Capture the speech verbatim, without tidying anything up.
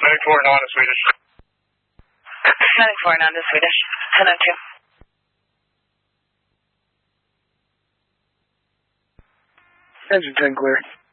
ninety-four, Honda Swedish. ninety-four, Honda Swedish. ten oh two. Engine ten clear.